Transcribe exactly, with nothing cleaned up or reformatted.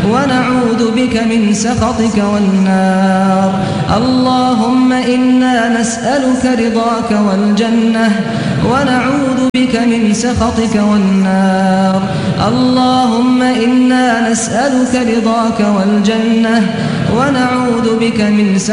ونعوذ بك من سخطك والنار. اللهم إنا نسألك رضاك والجنة ونعوذ بك من سخطك والنار. اللهم إنا نسألك رضاك والجنة ونعوذ بك من سخطك